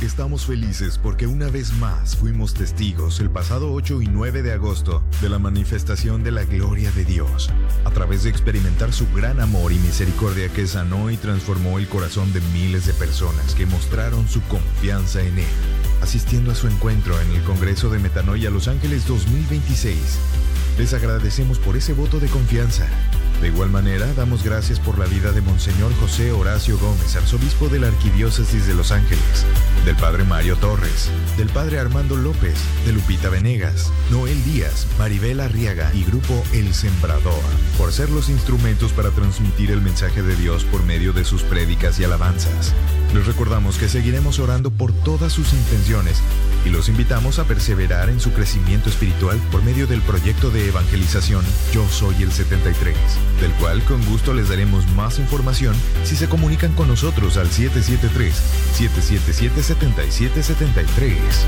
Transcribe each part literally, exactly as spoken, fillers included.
Estamos felices porque una vez más fuimos testigos el pasado ocho y nueve de agosto de la manifestación de la gloria de Dios, a través de experimentar su gran amor y misericordia que sanó y transformó el corazón de miles de personas que mostraron su confianza en Él, asistiendo a su encuentro en el Congreso de Metanoia Los Ángeles dos mil veintiséis. Les agradecemos por ese voto de confianza. De igual manera, damos gracias por la vida de Monseñor José Horacio Gómez, arzobispo de la Arquidiócesis de Los Ángeles, del Padre Mario Torres, del Padre Armando López, de Lupita Venegas, Noel Díaz, Maribel Arriaga y Grupo El Sembrador, por ser los instrumentos para transmitir el mensaje de Dios por medio de sus prédicas y alabanzas. Les recordamos que seguiremos orando por todas sus intenciones y los invitamos a perseverar en su crecimiento espiritual por medio del proyecto de evangelización Yo Soy el setenta y tres, del cual con gusto les daremos más información si se comunican con nosotros al siete siete tres, siete siete siete, siete siete siete tres.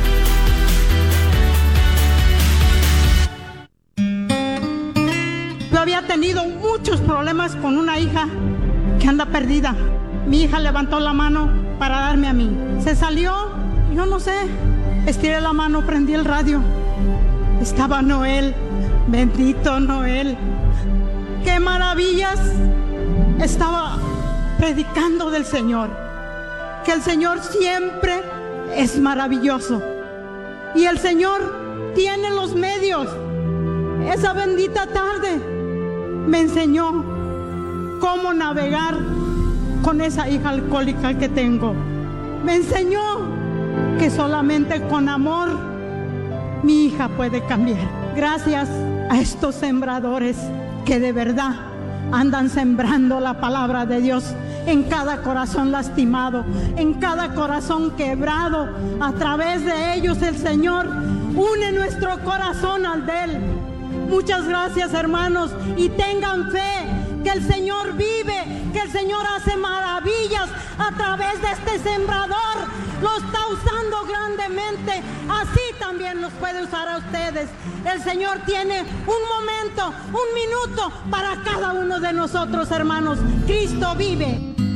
Yo había tenido muchos problemas con una hija que anda perdida. Mi hija levantó la mano para darme a mí. Se salió, yo no sé, estiré la mano, prendí el radio. Estaba Noel, bendito Noel. ¡Qué maravillas! Estaba predicando del Señor, que el Señor siempre es maravilloso y el Señor tiene los medios. Esa bendita tarde me enseñó cómo navegar con esa hija alcohólica que tengo. Me enseñó que solamente con amor mi hija puede cambiar. Gracias a estos sembradores que de verdad andan sembrando la palabra de Dios en cada corazón lastimado, en cada corazón quebrado. A través de ellos el Señor une nuestro corazón al de Él. Muchas gracias, hermanos, y tengan fe que el Señor vive, que el Señor hace maravillas a través de este sembrador. Lo está usando grandemente, así también los puede usar a ustedes. El Señor tiene un momento, un minuto para cada uno de nosotros, hermanos. Cristo vive.